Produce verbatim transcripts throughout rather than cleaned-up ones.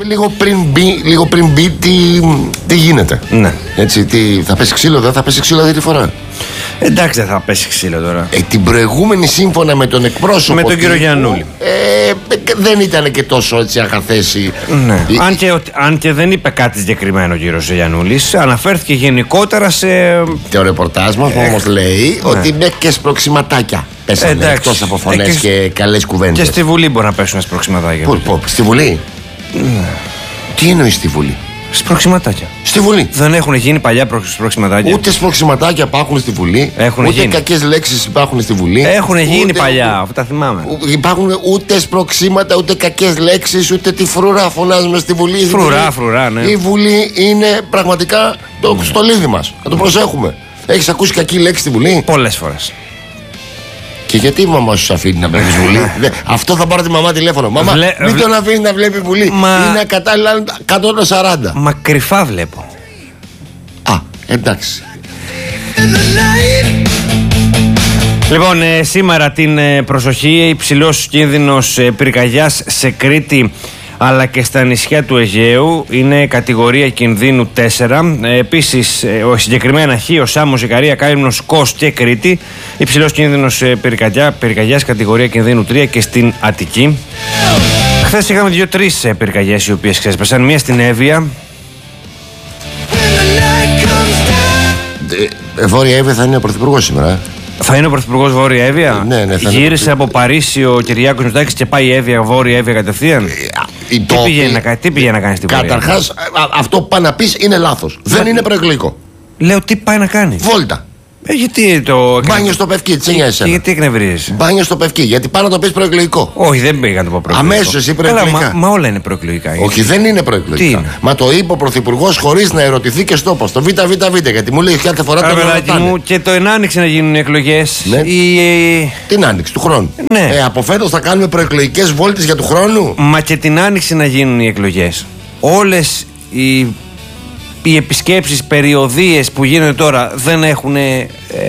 λίγο πριν μπει, λίγο πριν μπει τι, τι γίνεται. Ναι. Έτσι, τι, θα πέσει ξύλο, δεν θα πέσει ξύλο αυτή τη φορά. Εντάξει, δεν θα πέσει ξύλο τώρα. Ε, την προηγούμενη, σύμφωνα με τον εκπρόσωπο. Με τον κύριο Γιαννούλη. Ε, δεν ήταν και τόσο έτσι αγαθέση. Ναι. Ε, αν, και, αν και δεν είπε κάτι συγκεκριμένο ο κύριος Γιαννούλης, αναφέρθηκε γενικότερα σε. Το ρεπορτάζ μας ε, όμως λέει ναι. ότι με και σπροξηματάκια πέσανε, εκτός από φωνές ε, και, και καλές κουβέντες. Και στη Βουλή μπορεί να πέσουν σπροξηματάκια. Πού, πού, στη Βουλή. Ναι. Τι εννοεί στη Βουλή? Σπροξηματάκια. Στη Βουλή. Δεν έχουν γίνει παλιά σπροξηματάκια. Ούτε σπροξηματάκια υπάρχουν στη Βουλή. Έχουν ούτε γίνει. κακές λέξεις υπάρχουν στη Βουλή. Έχουν γίνει ούτε, παλιά, αυτά θυμάμαι. Υπάρχουν ούτε σπροξήματα, ούτε κακές λέξεις, ούτε τη φρουρά φωνάζουμε στη Βουλή. Φρουρά, Βουλή. φρουρά, ναι. Η Βουλή είναι πραγματικά το στολίδι μας. Να το προσέχουμε. Έχεις ακούσει κακή λέξη στη Βουλή? Πολλές φορές. Και γιατί η μαμά σου αφήνει να βλέπει Βουλή? Δε, αυτό θα πάρω τη μαμά τηλέφωνο. Μαμά, Βλέ, μην βλέ... τον αφήνει να βλέπει Βουλή. Μα... Είναι κατάλληλα εκατόν σαράντα. Μα κρυφά βλέπω. Α, εντάξει. Λοιπόν, ε, σήμερα την ε, προσοχή, υψηλός κίνδυνος ε, πυρκαγιάς σε Κρήτη αλλά και στα νησιά του Αιγαίου. Είναι κατηγορία κινδύνου τέσσερα. Ε, επίσης, ε, συγκεκριμένα Χίο, Σάμος, Ικαρία, Κάιμνος, Κος και Κρήτη. Υψηλός κίνδυνος ε, πυρκαγιά, πυρκαγιάς κατηγορία κινδύνου τρία και στην Αττική. Χθες είχαμε δύο-τρεις ε, πυρκαγιές οι οποίες ξέσπασαν. Μία στην Εύβοια. Ε, Βόρεια Εύβοια θα είναι ο πρωθυπουργός σήμερα. Θα είναι ο πρωθυπουργός Βόρεια Εύβοια. Ε, ναι, ναι, θα Γύρισε είναι... από Παρίσι ο Κυριάκος Μητσοτάκης και πάει Εύβοια, Βόρεια Εύβοια κατευθείαν. Ε, τι, το... πήγε να, τι πήγε να κάνει στην Βόρεια? Καταρχάς, αυτό που πάει να πεις είναι λάθος. Δεν Μα... είναι προεκλογικό. Λέω τι πάει να κάνει. Βόλτα. Ε, γιατί το. Μπάνιο στο Πευκή, τι νοιάζει εσένα? Γιατί εκνευρίζεσαι? Μπάνιο στο Πευκή, γιατί πάει να το πεις προεκλογικό. Όχι, δεν πήγα να το πω προεκλογικό. Αμέσως εσύ προεκλογικά. Καλά, μα, μα όλα είναι προεκλογικά. Όχι, γιατί... δεν είναι προεκλογικά. Είναι? Μα το είπε ο πρωθυπουργός χωρίς να ερωτηθεί και στο στο ΒΒΒ. Γιατί μου λέει κάθε φορά το ρωτάνε. Μου και το ενάνοιξε να γίνουν εκλογές. Ναι. Η... Την άνοιξη του χρόνου. Ναι. Ε, από φέτος θα κάνουμε προεκλογικές βόλτες για του χρόνου. Μα και την άνοιξη να γίνουν οι εκλογές. Όλες οι. Οι επισκέψεις, περιοδίες που γίνονται τώρα δεν έχουν ε,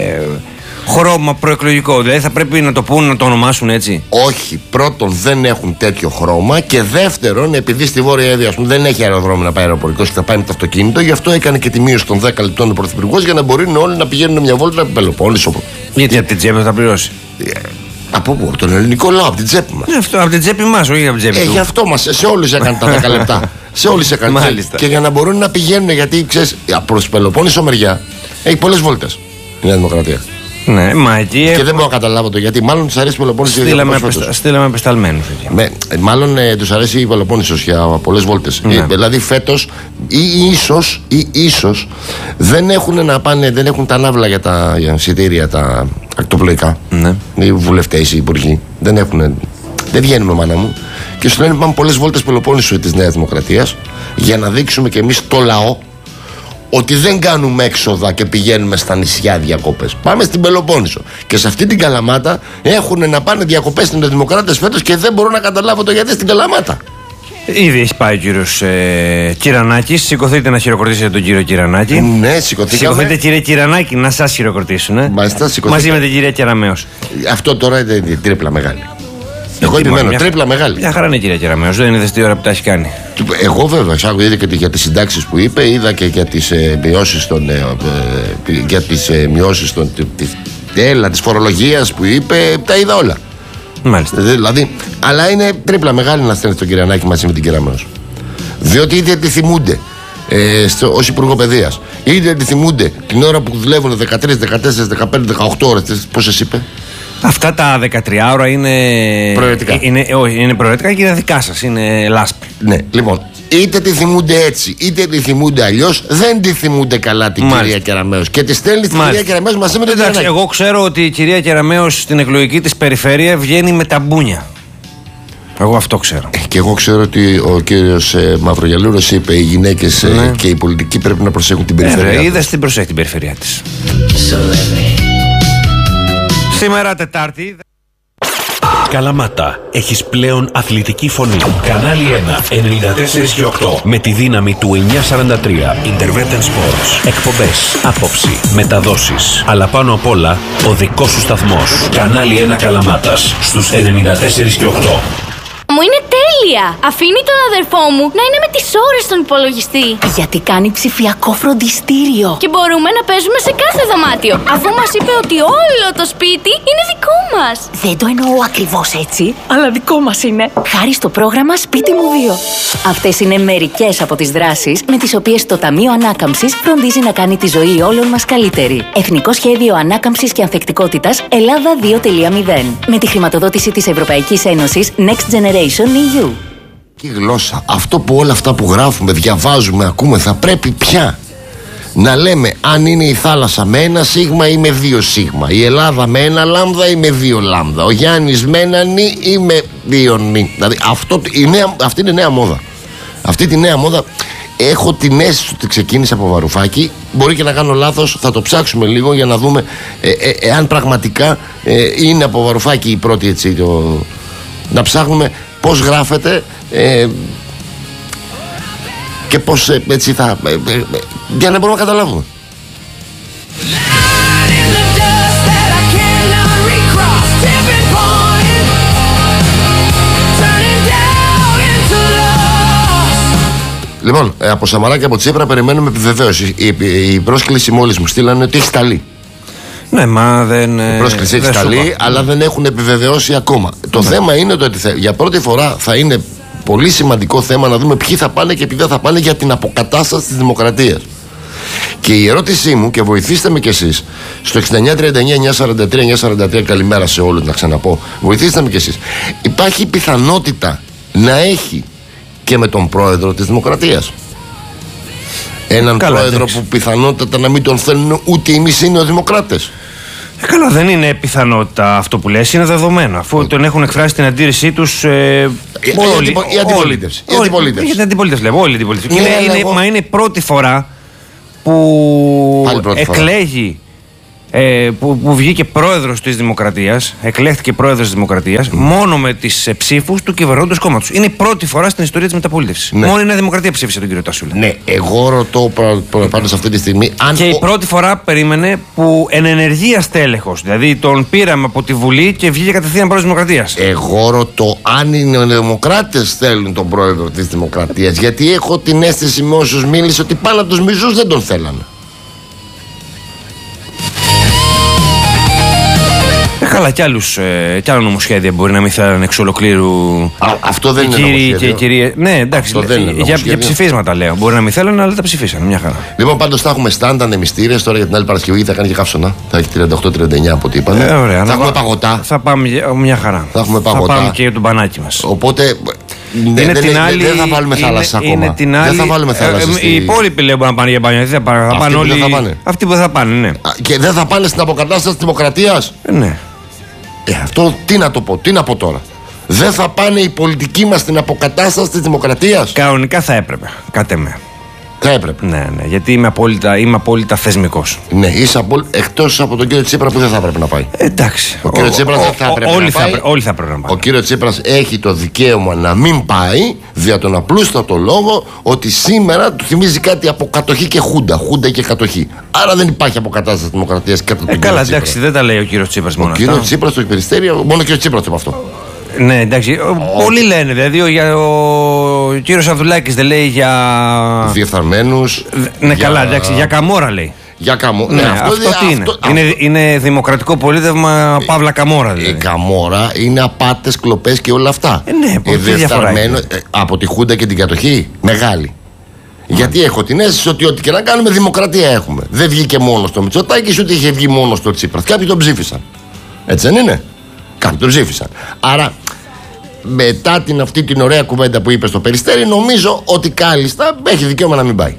χρώμα προεκλογικό. Δηλαδή θα πρέπει να το πούν, να το ονομάσουν έτσι. Όχι. Πρώτον, δεν έχουν τέτοιο χρώμα. Και δεύτερον, επειδή στη Βόρεια Εύβοια δεν έχει αεροδρόμιο να πάει αεροπορικός και θα πάει με το αυτοκίνητο, γι' αυτό έκανε και τη μείωση των δέκα λεπτών ο πρωθυπουργός για να μπορεί όλοι να πηγαίνουν μια βόλτα από Πελοπόννησο. Γιατί από την τσέπη θα πληρώσει? Ε, από πού? Από τον ελληνικό λαό, από την τσέπη μας. Ναι, αυτό, από την τσέπη μας, όχι από την τσέπη. Ε, γι' αυτό μας, σε όλους έκανε τα δέκα λεπτά. Σε όλους έκανε. Μάλιστα. Και για να μπορούν να πηγαίνουν, γιατί ξέρεις, προς Πελοπόννησο μεριά έχει πολλές βόλτες η Νέα Δημοκρατία. Ναι, μα εκεί. Και δεν μπορώ να καταλάβω το γιατί. Μάλλον τους αρέσει η Πελοπόννησο. Στείλαμε απεσταλμένους εκεί. Με, μάλλον ε, τους αρέσει η Πελοπόννησος για πολλές βόλτες. Ναι. Ε, δηλαδή φέτος ή ίσως, ή ίσως δεν έχουν να πάνε, δεν έχουν τα ναύλα για τα εισιτήρια τα ακτοπλοϊκά. Ναι. Οι βουλευτές, οι υπουργοί δεν έχουν. Δεν βγαίνουμε, μάνα μου. Και σου λένε πάμε πολλές βόλτες Πελοπόννησου της Νέας Δημοκρατίας για να δείξουμε και εμείς το λαό ότι δεν κάνουμε έξοδα και πηγαίνουμε στα νησιά διακοπές. Πάμε στην Πελοπόννησο. Και σε αυτή την Καλαμάτα έχουν να πάνε διακοπές οι Δημοκράτες φέτος και δεν μπορώ να καταλάβω το γιατί στην Καλαμάτα. Ήδη έχει πάει ο κύριος ε, Κυρανάκης. Σηκωθείτε να χειροκροτήσετε τον κύριο Κυρανάκη. Ναι, σηκωθήκαμε. Σηκωθείτε κύριε Κυρανάκη να σας χειροκροτήσουν. Ε. Μάλιστα, μαζί με την κυρία Κεραμέως. Αυτό τώρα είναι τρίπλα μεγάλη. Εγώ επιμένω, μια... τρίπλα μεγάλη. Μια χαρά είναι κυρία Κεραμέως, δεν είδες τι ώρα που τα έχει κάνει. Εγώ βέβαια, άκουγα και για τις συντάξεις που είπε, είδα και για τις ε, μειώσεις των. Ε, ε, για τις ε, μειώσεις των. Έλα, της φορολογίας που είπε, τα είδα όλα. Μάλιστα. Δηλαδή, αλλά είναι τρίπλα μεγάλη να στέλνει τον Κυρανάκη μαζί με την Κεραμέως. Διότι είτε τη θυμούνται ε, ως Υπουργό Παιδείας, είτε τη θυμούνται την ώρα που δουλεύουν δεκατρείς, δεκατέσσερις, δεκαπέντε, δεκαοκτώ ώρες. Πόσες είπε? Αυτά τα δεκατρία ώρα είναι προαιρετικά. Είναι, όχι, είναι προαιρετικά και είναι δικά σας, είναι λάσπη. Ναι, λοιπόν, είτε τη θυμούνται έτσι, είτε τη θυμούνται αλλιώς, δεν τη θυμούνται καλά την Μάλιστα. κυρία Κεραμέως. Και τη στέλνει την κυρία Κεραμέως μαζί με τον Κυρανάκη. Εγώ ξέρω ότι η κυρία Κεραμέως στην εκλογική της περιφέρεια βγαίνει με τα μπούνια. Εγώ αυτό ξέρω. Ε, και εγώ ξέρω ότι ο κύριος ε, Μαυρογιαλούρος είπε οι γυναίκες ε, ναι. και οι πολιτικοί πρέπει να προσέχουν την περιφέρεια. Ε, είδες την προσέχει την περιφέρεια της. Σήμερα Τετάρτη. Καλαμάτα, έχεις πλέον αθλητική φωνή. Κανάλι ένα, ενενήντα τέσσερα και οκτώ. Με τη δύναμη του εννιακόσια σαράντα τρία. Intervention Sports. Εκπομπές, άποψη, μεταδόσεις. Αλλά πάνω απ' όλα, ο δικός σου σταθμός. Κανάλι ένα Καλαμάτας, στους ενενήντα τέσσερα και οκτώ. μου είναι τέλεια. Αφήνει τον αδερφό μου να είναι με τις ώρες στον υπολογιστή. Γιατί κάνει ψηφιακό φροντιστήριο. Και μπορούμε να παίζουμε σε κάθε δωμάτιο, αφού μας είπε ότι όλο το σπίτι είναι δικό μας. Δεν το εννοώ ακριβώς έτσι, αλλά δικό μας είναι. Χάρη στο πρόγραμμα Σπίτι μου δύο. Αυτές είναι μερικές από τις δράσεις με τις οποίες το Ταμείο Ανάκαμψης φροντίζει να κάνει τη ζωή όλων μας καλύτερη. Εθνικό Σχέδιο Ανάκαμψης και Ανθεκτικότητας Ελλάδα δύο τελεία μηδέν. Με τη χρηματοδότηση της Ευρωπαϊκής Ένωσης Next Generation ι γιου. Και η γλώσσα, αυτό που όλα αυτά που γράφουμε, διαβάζουμε, ακούμε, θα πρέπει πια να λέμε αν είναι η θάλασσα με ένα σίγμα ή με δύο σίγμα, η Ελλάδα με ένα λάμδα ή με δύο λάμδα, ο Γιάννης με ένα νι ή με δύο νι. Δηλαδή αυτό, η νέα, αυτή είναι η νέα μόδα. Αυτή τη νέα μόδα έχω την αίσθηση ότι ξεκίνησε από Βαρουφάκη. Μπορεί και να κάνω λάθος, θα το ψάξουμε λίγο για να δούμε ε, ε, εάν πραγματικά ε, είναι από Βαρουφάκη η πρώτη, έτσι, το, να ψάχνουμε πώς γράφεται ε, και πώς ε, έτσι θα ε, ε, για να μπορούμε να καταλάβουμε. Λοιπόν, ε, από Σαμαρά και από Τσίπρα περιμένουμε επιβεβαίωση. Η, η, η πρόσκληση μόλις μου στείλανε ότι έχει σταλεί. Ναι, μα δεν. Η πρόσκληση έχει σταλεί, αλλά δεν έχουν επιβεβαιώσει ακόμα. Το ναι. θέμα είναι το ότι θα, για πρώτη φορά θα είναι πολύ σημαντικό θέμα να δούμε ποιοι θα πάνε και ποιοι δεν θα πάνε για την αποκατάσταση της δημοκρατίας. Και η ερώτησή μου, και βοηθήστε με κι εσείς, στο εξήντα εννιά τριάντα εννιά εννιακόσια σαράντα τρία εννιακόσια σαράντα τρία, καλημέρα σε όλους, να ξαναπώ, βοηθήστε με κι εσείς. Υπάρχει πιθανότητα να έχει και με τον πρόεδρο της Δημοκρατίας έναν Καλά, πρόεδρο εντάξει. που πιθανότατα να μην τον θέλουν ούτε εμείς είναι οι δημοκράτες. Ε, καλά, δεν είναι πιθανότητα αυτό που λες, είναι δεδομένο. Αφού mm. τον έχουν εκφράσει την αντίρρησή τους ε, η, όλοι. Η αντιπολίτευση. Η αντιπολίτευση. Για την αντιπολίτευση λέμε, όλη η αντιπολίτευση. Είναι, είναι, εγώ... Μα είναι η πρώτη φορά που πρώτη εκλέγει Ε, που, που βγήκε πρόεδρος της Δημοκρατίας, εκλέχθηκε πρόεδρος της Δημοκρατίας, mm. μόνο με τις ε, ψήφους του κυβερνώντος κόμματος. Είναι η πρώτη φορά στην ιστορία της μεταπολίτευσης. Ναι. Μόνο η Νέα Δημοκρατία ψήφισε τον κύριο Τασούλα. Ναι, εγώ ρωτώ πάντως αυτή τη στιγμή. Αν και ο... η πρώτη φορά περίμενε που εν ενεργεία στέλεχος, δηλαδή τον πήραμε από τη Βουλή και βγήκε κατευθείαν πρόεδρος της Δημοκρατίας. Εγώ ρωτώ αν οι Δημοκράτες θέλουν τον πρόεδρο της Δημοκρατίας. Γιατί έχω την αίσθηση με όσους μίλησε ότι πάνω από τους μισούς δεν τον θέλανε. Καλά, κι, άλλους, ε, κι άλλα νομοσχέδια μπορεί να μην θέλουν εξ ολοκλήρου. Α, αυτό δεν είναι νομοσχέδιο. Κυρίες, ναι, εντάξει, λέ, είναι για, για ψηφίσματα λέω. Μπορεί να μην θέλουν, αλλά τα ψηφίσανε. Μια χαρά. Λοιπόν, πάντως θα έχουμε στάντα, ανεμιστήρες. Τώρα για την άλλη Παρασκευή θα κάνει και καύσωνα. Θα έχει τριάντα οκτώ τριάντα εννιά από ό,τι είπαμε. Ε, ωραία, θα να έχουμε παγωτά. Θα πάμε μια χαρά. Θα έχουμε παγωτά. Θα πάμε και για τον μπανάκι μας. Οπότε. Ναι, είναι δεν, την άλλη, δεν θα βάλουμε θάλασσα είναι, ακόμα. Είναι την άλλη, δεν θα βάλουμε θάλασσα. Ε, στη... Οι υπόλοιποι λέει μπορούν να πάνε για μπάνιο. Δεν θα πάνε, θα πάνε όλοι. Θα πάνε. Αυτοί που θα πάνε, ναι. Α, και δεν θα πάνε στην αποκατάσταση της δημοκρατίας. Ε, ναι. Ε, αυτό τι να το πω, τι να πω τώρα. Δεν θα πάνε οι πολιτικοί μας στην αποκατάσταση της δημοκρατίας. Κανονικά θα έπρεπε, κάτε με. Θα έπρεπε. Ναι, ναι, γιατί είμαι απόλυτα, είμαι απόλυτα θεσμικός. Ναι, είσαι απόλυτα. Εκτός από τον κύριο Τσίπρα που δεν θα έπρεπε να πάει. Ε, εντάξει. Ο, ο κύριο Τσίπρας δεν θα έπρεπε να πάει. Όλοι θα έπρεπε να πάει. Ο κύριο Τσίπρας έχει το δικαίωμα να μην πάει δια τον απλούστατο λόγο ότι σήμερα του θυμίζει κάτι από κατοχή και χούντα. Χούντα και κατοχή. Άρα δεν υπάρχει αποκατάσταση της δημοκρατίας κατά τον ε, κύριο καλά, Τσίπρα. εντάξει, δεν τα λέει ο κύριο Τσίπρας μόνο. Ο κύριο Τσίπρας στο Περιστέρι, μόνο ο κύριο Τσίπρας το είπε αυτό. Ναι, εντάξει. Ο... Πολλοί λένε. Δηλαδή ο, ο, ο κύριος Αβδουλάκης δεν λέει για. Διεφθαρμένους. Ναι, για... καλά, εντάξει. Για Καμόρα λέει. Για Καμόρα. Ναι, ναι, αυτό, αυτό τι είναι. Αυτό... Είναι, είναι δημοκρατικό πολίτευμα Παύλα Καμόρα. Δηλαδή. Η Καμόρα είναι απάτες, κλοπές και όλα αυτά. Ε, ναι, πολύ διεφθαρμένο ε, από τη Χούντα και την κατοχή. Μεγάλη. Mm. Γιατί έχω την αίσθηση ότι ό,τι και να κάνουμε δημοκρατία έχουμε. Δεν βγήκε μόνο στο Μητσοτάκη, ούτε είχε βγει μόνο στο Τσίπρα. Κάποιοι τον ψήφισαν. Έτσι δεν είναι. Κάποιοι τον ψήφισαν. Άρα, μετά την αυτή την ωραία κουβέντα που είπε στο Περιστέρι, νομίζω ότι κάλλιστα έχει δικαίωμα να μην πάει.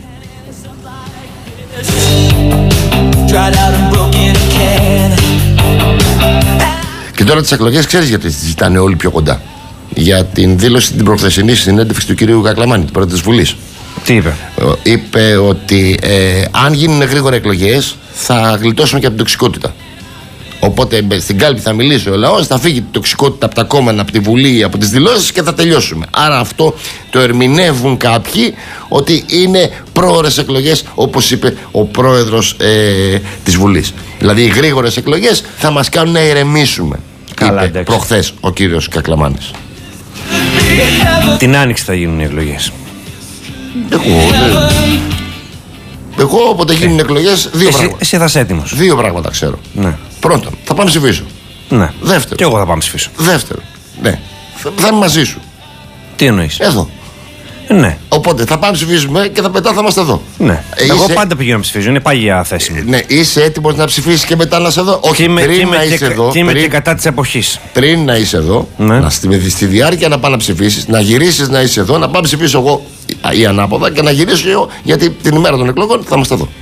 Και τώρα τις εκλογές ξέρεις γιατί ζητάνε όλοι πιο κοντά. Για την δήλωση την προχθεσινή συνέντευξη του κυρίου Κακλαμάνη, του πρόεδρου της Βουλής. Τι είπε? Είπε ότι ε, αν γίνουν γρήγορα εκλογές θα γλιτώσουμε και από την τοξικότητα. Οπότε στην κάλπη θα μιλήσει ο λαός, θα φύγει η τοξικότητα από τα κόμματα, από τη Βουλή, από τις δηλώσεις και θα τελειώσουμε. Άρα αυτό το ερμηνεύουν κάποιοι ότι είναι πρόωρες εκλογές, όπως είπε ο πρόεδρος ε, της Βουλής. Δηλαδή οι γρήγορες εκλογές θα μας κάνουν να ηρεμήσουμε. Καλά, είπε προχθές ο κύριος Κακλαμάνης. Την Άνοιξη θα γίνουν οι εκλογές. Εγώ, ναι. Εγώ όποτε γίνουν εκλογές, δύο εσύ, πράγματα. Εσύ θα είσαι έτοιμος. Δύο πράγματα ξέρω. Ναι. Πρώτον, θα πάμε ψηφίσω. Ναι. Δεύτερον. Και εγώ θα πάμε ψηφίσω. Δεύτερον, ναι. Θα, θα είμαι μαζί σου. Τι εννοείς? Εδώ. Ναι. Οπότε θα πάμε ψηφίσουμε και θα μετά θα είμαστε εδώ. Ναι. Ε, Εγώ είσαι... πάντα πηγαίνω να ψηφίζω. Είναι παγιά θέση μου. Ναι, είσαι έτοιμος να ψηφίσεις και μετά να είσαι εδώ? Όχι, και πριν είμαι, να και, είσαι εδώ. και είμαι πριν, και κατά της εποχής. πριν να είσαι εδώ, ναι. να στη, στη διάρκεια να πάει να ψηφίσεις, να γυρίσεις να είσαι εδώ, να πάω να ψηφίσω εγώ ή ανάποδα και να γυρίσω εγώ, γιατί την ημέρα των εκλογών θα είμαστε εδώ.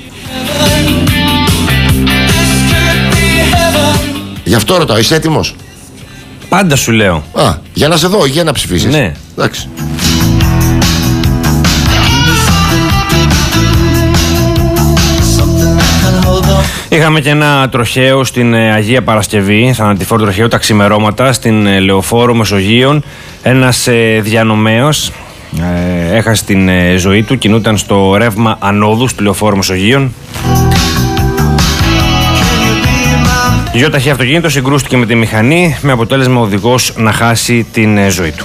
Γι' αυτό ρωτάω, είσαι έτοιμος? Πάντα σου λέω. Α, για να σε δω, για να ψηφίσεις. Ναι. Εντάξει. Είχαμε και ένα τροχαίο στην Αγία Παρασκευή, θανατηφόρο τροχαίο τα ξημερώματα στην Λεωφόρο Μεσογείων. Ένας ε, διανομέος ε, έχασε την ε, ζωή του, κινούταν στο ρεύμα ανόδου του Λεωφόρου Μεσογείων. Γιοταχή αυτοκίνητο συγκρούστηκε με τη μηχανή, με αποτέλεσμα ο οδηγός να χάσει την ε, ζωή του.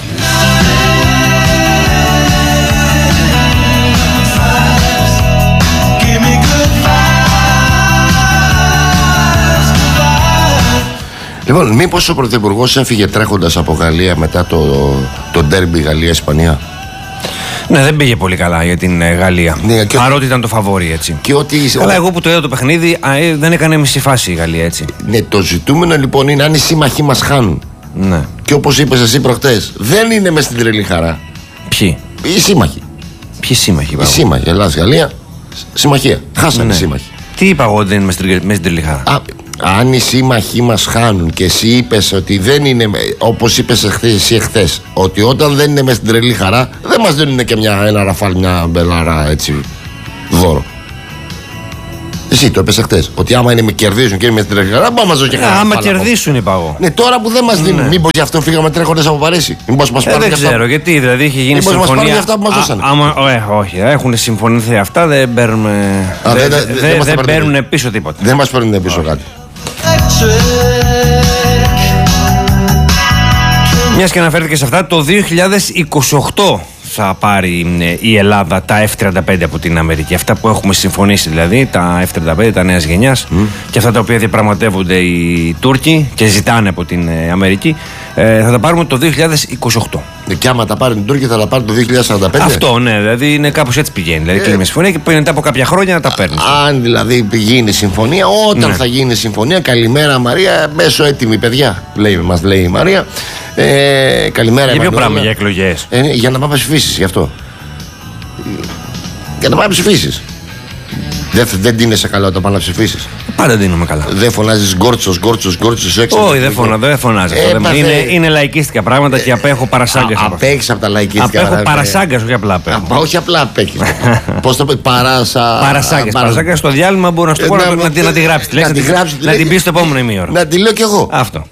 Λοιπόν, μήπως ο Πρωθυπουργός έφυγε τρέχοντας από Γαλλία μετά το, το ντέρμπι Γαλλία-Ισπανία? Ναι, δεν πήγε πολύ καλά για την ε, Γαλλία. Ναι, και παρότι ήταν το φαβόρι, έτσι. Και ότι... Καλά, εγώ που το είδα το παιχνίδι, α, ε, δεν έκανε μισή φάση η Γαλλία, έτσι. Ναι, το ζητούμενο λοιπόν είναι αν οι σύμμαχοί μας χάνουν. Ναι. Και όπως είπες εσύ προχτές, δεν είναι μες στην τρελή χαρά. Ποιοι? Οι σύμμαχοι. Ποιοι σύμμαχοι, Οι σύμμαχοι, Ελλάς-Γαλλία, συμμαχία. Χάσανε ναι. οι σύμμαχοι. Τι είπα εγώ, δεν είμαι στην τρελή χαρά? Α, αν οι σύμμαχοί μας χάνουν και εσύ είπες ότι δεν είναι, όπως είπες εσύ εχθές, ότι όταν δεν είναι μες στην τρελή χαρά, δεν μας δίνουν και μια, ένα ραφάλ, μια μπελάρα έτσι δώρο. Εσύ το είπες εχθές, ότι άμα είναι με κερδίζουν και είναι μες στην τρελή χαρά, πάμε να ζω και χαρά. Άμα κερδίσουν, είπα εγώ. Ναι, τώρα που δεν μας δίνουν, ναι. Μήπως γι' αυτό φύγαμε τρέχοντας από Παρίσι? Μήπως μας ε, πάρουν δεν ξέρω, αυτά... γιατί δηλαδή είχε γίνει μήπως συμφωνία. Μας πάρουν για αυτά που μας δώσανε. Α, άμα, ε, όχι, έχουν συμφωνηθεί αυτά, δεν παίρνουμε. Α, δεν δεν, δε, δεν, δε, δεν δεν παίρνουν πίσω τίποτα. Δεν μας παίρνουν πίσω κάτι. Μιας και αναφέρθηκε σε αυτά, το δύο χιλιάδες είκοσι οκτώ θα πάρει η Ελλάδα τα εφ τριάντα πέντε από την Αμερική. Αυτά που έχουμε συμφωνήσει δηλαδή, τα εφ τριάντα πέντε, τα νέας γενιάς, mm. και αυτά τα οποία διαπραγματεύονται οι Τούρκοι και ζητάνε από την Αμερική, ε, θα τα πάρουμε το δύο χιλιάδες είκοσι οκτώ. Και άμα τα πάρουν οι Τούρκοι θα τα πάρουν το δύο χιλιάδες σαράντα πέντε. Αυτό, ναι, δηλαδή είναι κάπως έτσι πηγαίνει. Δηλαδή ε, κλείνει συμφωνία και μετά από κάποια χρόνια να τα παίρνει. Αν δηλαδή γίνει συμφωνία, όταν ναι. θα γίνει συμφωνία, καλημέρα Μαρία, μέσω έτοιμη παιδιά, λέει, μας λέει η Μαρία. Ε, καλημέρα. Για ποιο πράγμα, για εκλογές? Ε, για να πάμε ψηφίσεις, γι' αυτό. Για να πάμε ψηφίσεις. Δεν, δεν τίνεσαι καλά όταν πάνε να ψηφίσεις? Πάντα δίνουμε καλά. Δεν φωνάζεις γκόρτσος, γκόρτσος, γκόρτσος έξω? Όχι, δεν φωνάζω, δεν φωνάζω. Ε, είναι, είναι λαϊκίστικα πράγματα και απέχω παρασάγκας. Απέχεις από τα λαϊκίστικα. Απέχω παρασάγκας, όχι απλά απέχω. Όχι απλά απέχεις. Πώς το πει, παράσα. Παρασάγκας. Παρασάγκας στο διάλειμμα μπορώ να σου πω να τη γράψει. Να την πει στο επόμενο ημίωρο. Να τη λέω κι εγώ. Αυτό.